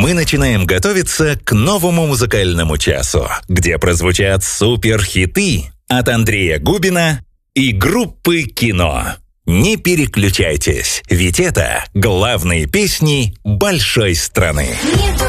Мы начинаем готовиться к новому музыкальному часу, где прозвучат суперхиты от Андрея Губина и группы «Кино». Не переключайтесь, ведь это главные песни большой страны. Небо